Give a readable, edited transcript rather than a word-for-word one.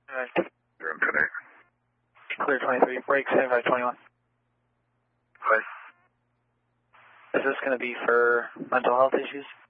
Alright. Room 28. Clear 23, break 7521. Hi. Is this going to be for mental health issues?